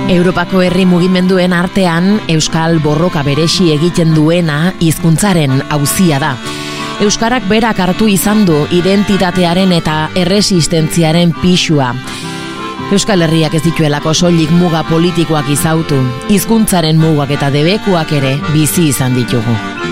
Europako herri mugimenduen artean euskal borroka beresi egiten duena hizkuntzaren auzia da. Euskarak berak hartu izan du identitatearen eta erresistentziaren pisua. Euskal Herriak ez dituelako soilik muga politikoak izautu, hizkuntzaren mugak eta debekuak ere bizi izan ditugu.